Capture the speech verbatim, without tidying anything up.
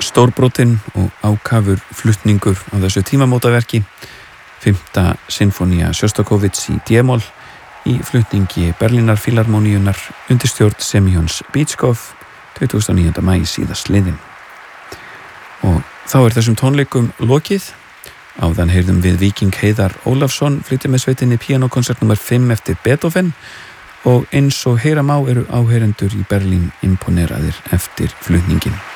stórbrotin og ákafur flutningur á þessu tímamótaverki, fimmta sinfónía Sjostakovits í D-moll í flutningi Berlínar Filharmoníunar undir stjórn Semjons Bitskov tuttugasta og níunda maí síðastliðinn. Og þá er þessum tónleikum lokið. Áðan heyrðum við Víking Heiðar Ólafsson flytja með sveitinni píanókonsert númer fimm eftir Beethoven og eins og heyra má eru áheyrendur í Berlín imponeraðir eftir flutningin.